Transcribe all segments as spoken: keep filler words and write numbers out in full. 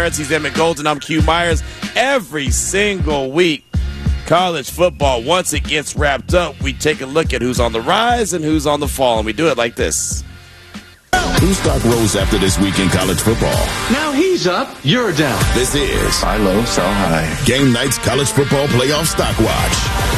He's Emmett Golden. I'm Q Myers. Every single week, college football, once it gets wrapped up, we take a look at who's on the rise and who's on the fall, and we do it like this. Whose stock rose after this week in college football? Now he's up, you're down. This is Buy low, sell high. Game Night's College Football Playoff Stock Watch.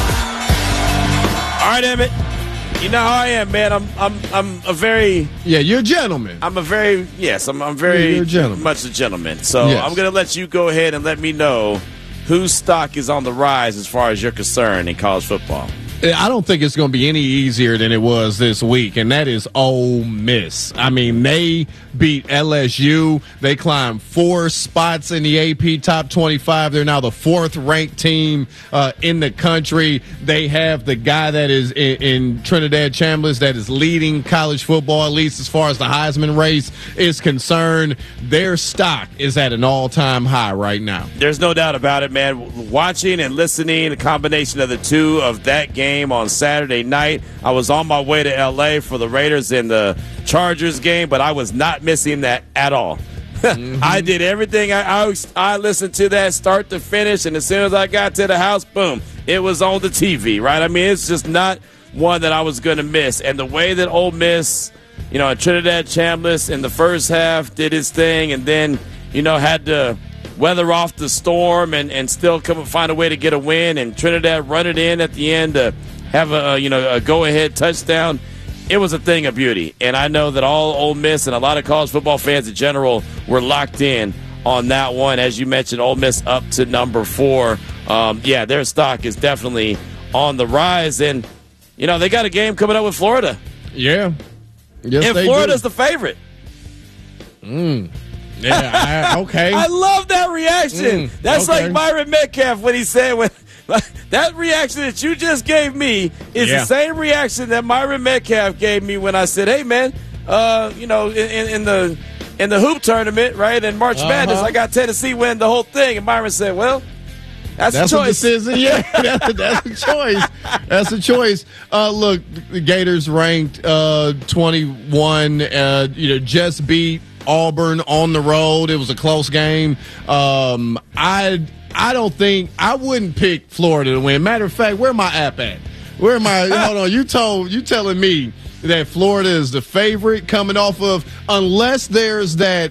All right, Emmett. You know how I am, man. I'm I'm I'm a very yeah. You're a gentleman. I'm a very yes. I'm I'm very you're a gentleman. much a gentleman. So yes. I'm gonna let you go ahead and let me know whose stock is on the rise as far as you're concerned in college football. I don't think it's going to be any easier than it was this week, and that is Ole Miss. I mean, they beat L S U. They climbed four spots in the A P Top twenty-five. They're now the fourth-ranked team uh, in the country. They have the guy that is in, in Trinidad Chambliss that is leading college football, at least as far as the Heisman race is concerned. Their stock is at an all-time high right now. There's no doubt about it, man. Watching and listening, a combination of the two of that game on Saturday night. I was on my way to L A for the Raiders and the Chargers game, but I was not missing that at all. Mm-hmm. I did everything. I, I I listened to that start to finish, and as soon as I got to the house, boom, it was on the T V, right? I mean, it's just not one that I was going to miss. And the way that Ole Miss, you know, Trinidad Chambliss in the first half did his thing and then, you know, had to weather off the storm and, and still come and find a way to get a win, and Trinidad run it in at the end to have a, you know, a go-ahead touchdown. It was a thing of beauty, and I know that all Ole Miss and a lot of college football fans in general were locked in on that one. As you mentioned, Ole Miss up to number four. Um, yeah, their stock is definitely on the rise, and, you know, they got a game coming up with Florida. Yeah. Yes, and they Florida's do. the favorite. Mm. Yeah, I, okay. I love that reaction. Mm, That's okay. like Myron Metcalf when he said, when that reaction that you just gave me is yeah. the same reaction that Myron Metcalf gave me when I said, hey, man, uh, you know, in, in the in the hoop tournament, right, in March uh-huh. Madness, I got Tennessee win the whole thing. And Myron said, well, that's, that's a choice. A decision. Yeah, that's, a, that's a choice. That's a choice. Uh, look, the Gators ranked uh, twenty-one, uh, you know, just beat Auburn on the road. It was a close game. Um, I I don't think I wouldn't pick Florida to win. Matter of fact, where my app at? Where am I? Hold on. You told you telling me that Florida is the favorite coming off of, unless there's that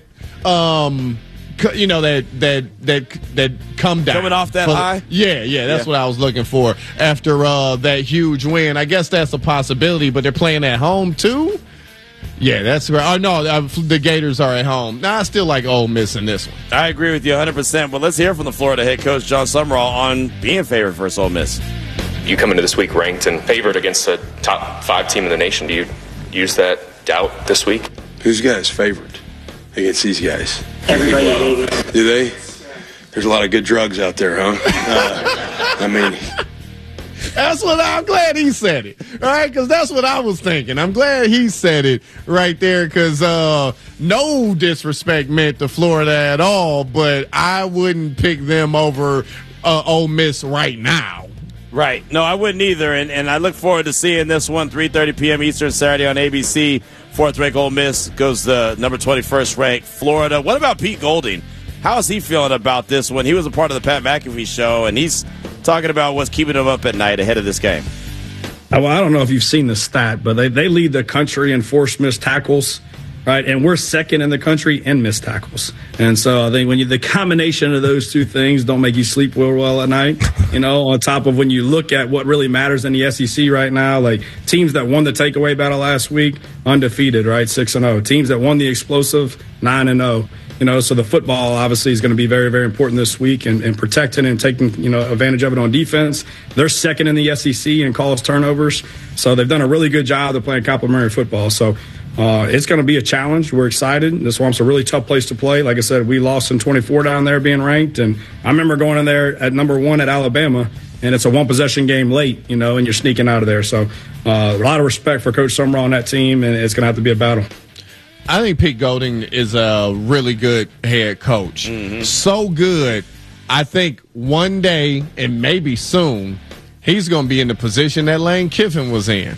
um you know that that that that come down coming off that But, high. Yeah, yeah, that's yeah. what I was looking for after uh, that huge win. I guess that's a possibility, but they're playing at home too. Yeah, that's right. Oh, no, uh, the Gators are at home. Nah, I still like Ole Miss in this one. I agree with you one hundred percent. But let's hear from the Florida head coach, John Summerall, on being favored versus Ole Miss. You come into this week ranked and favored against a top five team in the nation. Do you use that doubt this week? Who's guys favored against these guys? Everybody at Vegas. Do they? There's a lot of good drugs out there, huh? Uh, I mean... That's what I, I'm glad he said it, right? Because that's what I was thinking. I'm glad he said it right there because uh, no disrespect meant to Florida at all, but I wouldn't pick them over uh, Ole Miss right now. Right. No, I wouldn't either, and, and I look forward to seeing this one, three thirty p.m. Eastern, Saturday on A B C. Fourth-ranked Ole Miss goes to number twenty-first ranked Florida. What about Pete Golding? How is he feeling about this one? He was a part of the Pat McAfee show, and he's talking about what's keeping him up at night ahead of this game. Well, I don't know if you've seen the stat, but they, they lead the country in forced missed tackles, right? And we're second in the country in missed tackles. And so I think when you, the combination of those two things don't make you sleep real well at night, you know, on top of when you look at what really matters in the S E C right now, like teams that won the takeaway battle last week, undefeated, right? six and oh. Teams that won the explosive, nine and oh. You know, so the football obviously is going to be very, very important this week and, and protecting and taking, you know, advantage of it on defense. They're second in the S E C in calls turnovers. So they've done a really good job. They're playing complementary football. So uh, it's going to be a challenge. We're excited. This one's a really tough place to play. Like I said, we lost in twenty-four down there being ranked. And I remember going in there at number one at Alabama, and it's a one-possession game late, you know, and you're sneaking out of there. So uh, a lot of respect for Coach Summerall on that team, and it's going to have to be a battle. I think Pete Golding is a really good head coach. Mm-hmm. So good, I think one day, and maybe soon, he's going to be in the position that Lane Kiffin was in.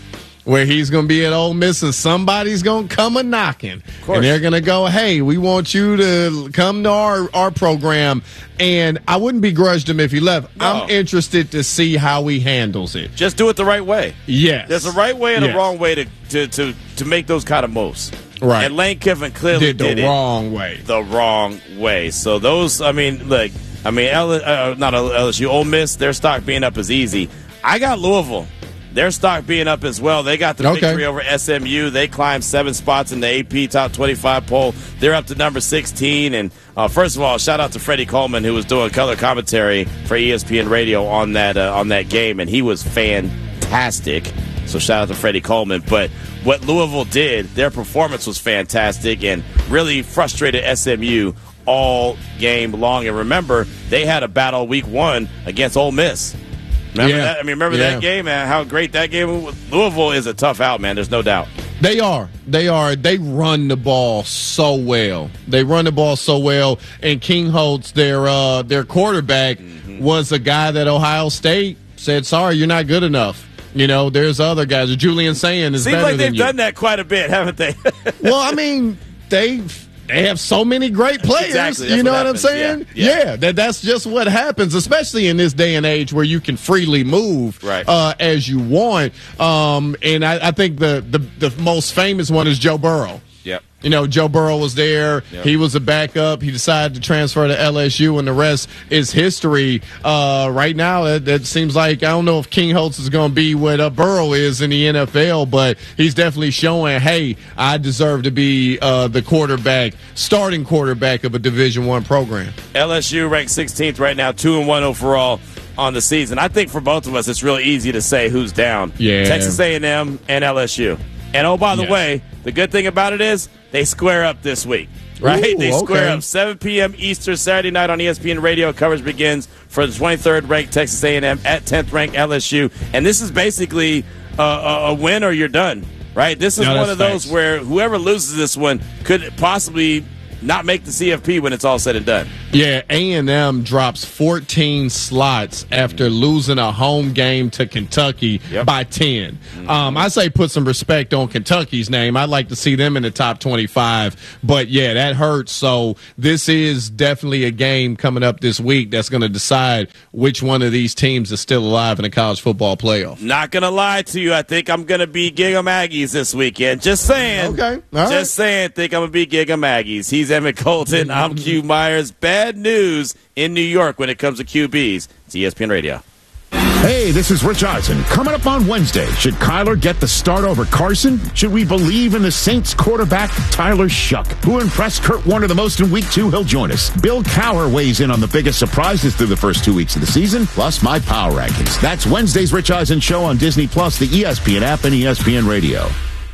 where he's going to be at Ole Miss and somebody's going to come a knocking. And they're going to go, hey, we want you to come to our, our program. And I wouldn't begrudge him if he left. No. I'm interested to see how he handles it. Just do it the right way. Yes. There's a right way and yes. a wrong way to, to, to, to make those kind of moves. Right. And Lane Kiffin clearly did the did wrong it way. The wrong way. So those, I mean, look, I mean, L- uh, not L S U, Ole Miss, their stock being up is easy. I got Louisville. Their stock being up as well. They got the okay. victory over S M U. They climbed seven spots in the A P Top twenty-five poll. They're up to number sixteen. And uh, first of all, shout out to Freddie Coleman, who was doing color commentary for E S P N Radio on that uh, on that game, and he was fantastic. So shout out to Freddie Coleman. But what Louisville did, their performance was fantastic and really frustrated S M U all game long. And remember, they had a battle week one against Ole Miss. Remember yeah. that? I mean, remember yeah. that game, man? How great that game was. Louisville is a tough out, man. There's no doubt. They are. They are. They run the ball so well. They run the ball so well. And King Holtz, their uh, their quarterback, mm-hmm. was a guy that Ohio State said, sorry, you're not good enough. You know, there's other guys. Julian Saying is Seems better like they've than you. done that quite a bit, haven't they? Well, I mean, they've. They have so many great players. Exactly. You know what, what I'm saying? Yeah, yeah. yeah that, that's just what happens, especially in this day and age where you can freely move right. uh, as you want. Um, and I, I think the, the, the most famous one is Joe Burrow. Yep. You know, Joe Burrow was there. Yep. He was a backup. He decided to transfer to L S U, and the rest is history. Uh, right now, it, it seems like I don't know if King Holtz is going to be what uh, Burrow is in the N F L, but he's definitely showing, hey, I deserve to be uh, the quarterback, starting quarterback of a Division One program. L S U ranked sixteenth right now, two and one overall on the season. I think for both of us, it's really easy to say who's down. Yeah. Texas A and M and L S U. And oh, by the yes. way, the good thing about it is they square up this week, right? Ooh, they square okay. up seven p.m. Eastern Saturday night on E S P N Radio. Coverage begins for the twenty-third ranked Texas A and M at tenth ranked L S U. And this is basically a, a, a win or you're done, right? This is no, one of those facts. where whoever loses this one could possibly not make the C F P when it's all said and done. Yeah, A and M drops fourteen slots after losing a home game to Kentucky yep. by ten. Mm-hmm. Um, I say put some respect on Kentucky's name. I'd like to see them in the top twenty-five. But, yeah, that hurts. So this is definitely a game coming up this week that's going to decide which one of these teams is still alive in the college football playoff. Not going to lie to you. I think I'm going to be Giga Maggies this weekend. Just saying. Okay. All Just right. saying. Think I'm going to be Giga Maggies. He's Emmett Colton. I'm Q Myers. Bad news in New York when it comes to Q Bs. It's E S P N Radio. Hey, this is Rich Eisen. Coming up on Wednesday, should Kyler get the start over Carson? Should we believe in the Saints quarterback Tyler Shuck, who impressed Kurt Warner the most in week two? He'll join us. Bill Cowher weighs in on the biggest surprises through the first two weeks of the season, plus my power rankings. That's Wednesday's Rich Eisen Show on Disney Plus, the E S P N app, and E S P N Radio.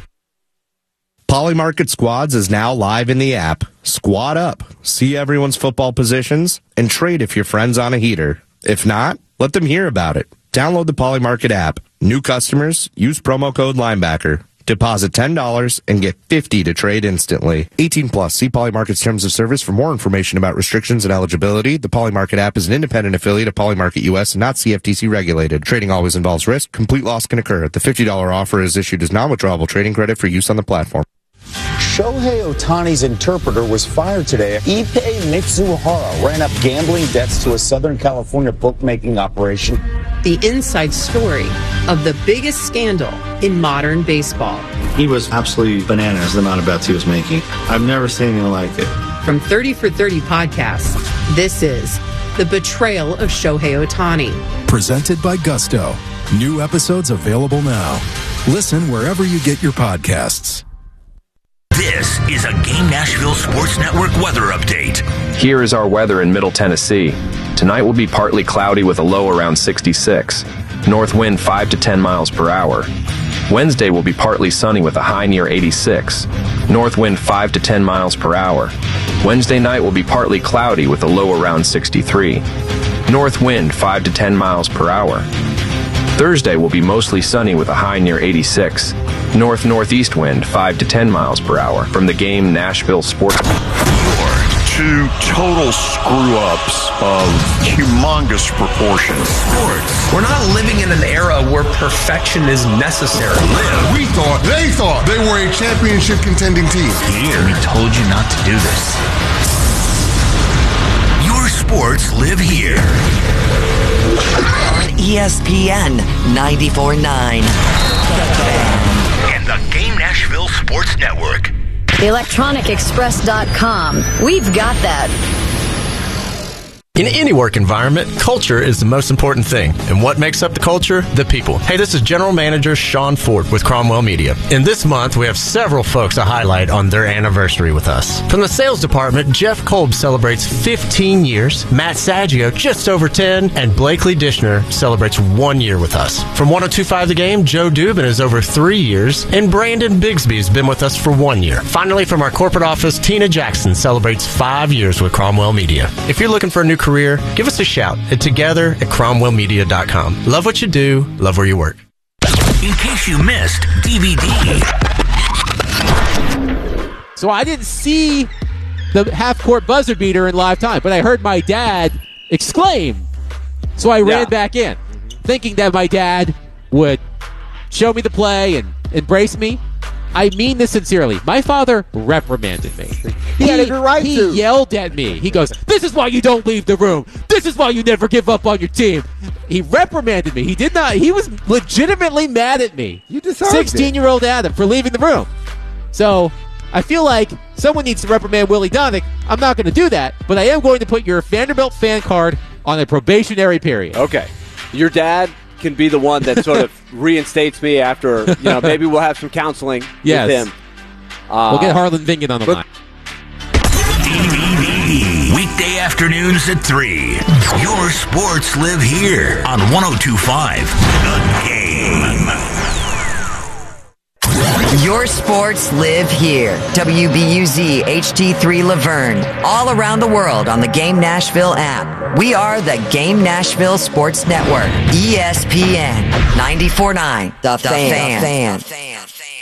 Polymarket Squads is now live in the app. Squad up, see everyone's football positions, and trade if your friend's on a heater. If not, let them hear about it. Download the Polymarket app. New customers, use promo code Linebacker. Deposit ten dollars and get fifty dollars to trade instantly. eighteen plus. See Polymarket's terms of service for more information about restrictions and eligibility. The Polymarket app is an independent affiliate of Polymarket U S and not C F T C regulated. Trading always involves risk. Complete loss can occur. The fifty dollars offer is issued as non-withdrawable trading credit for use on the platform. Shohei Ohtani's interpreter was fired today. Ippei Mitsuhara ran up gambling debts to a Southern California bookmaking operation. The inside story of the biggest scandal in modern baseball. He was absolutely bananas, the amount of bets he was making. I've never seen anything like it. From thirty for thirty podcasts, this is The Betrayal of Shohei Ohtani. Presented by Gusto. New episodes available now. Listen wherever you get your podcasts. This is a Game Nashville Sports Network weather update. Here is our weather in Middle Tennessee. Tonight will be partly cloudy with a low around sixty-six. North wind five to ten miles per hour. Wednesday will be partly sunny with a high near eighty-six. North wind five to ten miles per hour. Wednesday night will be partly cloudy with a low around sixty-three. North wind five to ten miles per hour. Thursday will be mostly sunny with a high near eighty-six. North-northeast wind five to ten miles per hour. From the Game Nashville Sports. You're two total screw-ups of humongous proportions. Sports. We're not living in an era where perfection is necessary. Live. We thought, they thought they were a championship contending team. Here, we told you not to do this. Your sports live here. On E S P N ninety-four point nine. And the Game Nashville Sports Network. electronic express dot com. We've got that. In any work environment, culture is the most important thing. And what makes up the culture? The people. Hey, this is General Manager Sean Ford with Cromwell Media. And this month, we have several folks to highlight on their anniversary with us. From the sales department, Jeff Kolb celebrates fifteen years, Matt Saggio just over ten, and Blakely Dishner celebrates one year with us. From one oh two point five The Game, Joe Dubin is over three years, and Brandon Bigsby has been with us for one year. Finally, from our corporate office, Tina Jackson celebrates five years with Cromwell Media. If you're looking for a new career, give us a shout at together at cromwell media dot com. Love what you do, love where you work. In case you missed D V D. So I didn't see the half-court buzzer beater in live time, but I heard my dad exclaim. So I ran Yeah. back in, thinking that my dad would show me the play and embrace me. I mean this sincerely. My father reprimanded me. He had every right he to. yelled at me. He goes, "This is why you don't leave the room. This is why you never give up on your team." He reprimanded me. He did not. He was legitimately mad at me. You deserved it. sixteen-year-old Adam for leaving the room. So I feel like someone needs to reprimand Willie Donick. I'm not going to do that, but I am going to put your Vanderbilt fan card on a probationary period. Okay. Your dad can be the one that sort of reinstates me after, you know, maybe we'll have some counseling Yes. with him. Uh, We'll get Harlan Vingan on the but- line. D V D. Weekday afternoons at three. Your sports live here on one oh two point five The Game. Your sports live here. W B U Z H D three Laverne. All around the world on the Game Nashville app. We are the Game Nashville Sports Network. E S P N ninety-four point nine. The, the Fan. fan.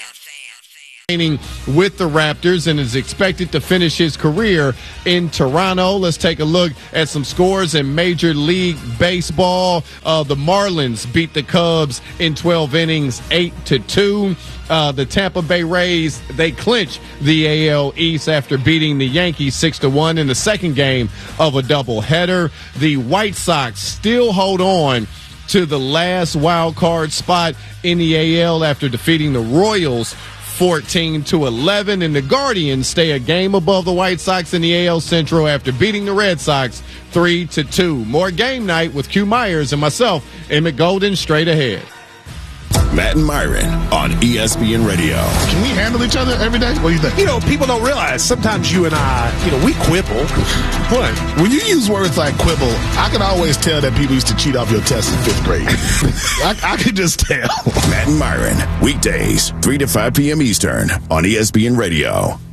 With the Raptors and is expected to finish his career in Toronto. Let's take a look at some scores in Major League Baseball. Uh, the Marlins beat the Cubs in twelve innings, eight to two. Uh, the Tampa Bay Rays, they clinch the A L East after beating the Yankees six to one in the second game of a doubleheader. The White Sox still hold on to the last wild card spot in the A L after defeating the Royals fourteen to eleven, and the Guardians stay a game above the White Sox in the A L Central after beating the Red Sox three to two. More Game Night with Q Myers and myself, Emmett Golden, straight ahead. Matt and Myron on E S P N Radio. Can we handle each other every day? What do you think? You know, people don't realize sometimes you and I, you know, we quibble. What? When you use words like quibble, I can always tell that people used to cheat off your tests in fifth grade. I, I can just tell. Matt and Myron, weekdays, three to five p.m. Eastern on E S P N Radio.